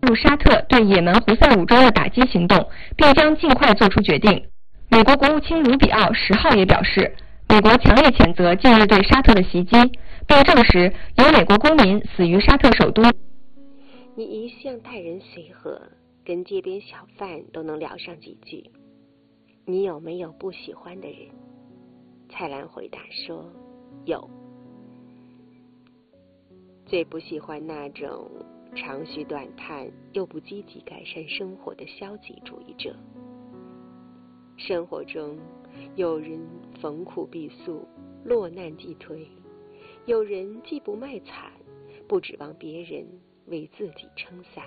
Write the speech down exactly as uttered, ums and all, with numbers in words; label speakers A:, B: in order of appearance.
A: 入沙特对也门胡塞武装的打击行动，并将尽快做出决定。美国国务卿卢比奥十号也表示，美国强烈谴责近日对沙特的袭击，并证实有美国公民死于沙特首都。
B: 你一向待人随和，跟街边小贩都能聊上几句。你有没有不喜欢的人？蔡澜回答说，有。最不喜欢那种长吁短叹又不积极改善生活的消极主义者。生活中有人逢苦必诉，落难即颓，有人既不卖惨，不指望别人为自己撑伞。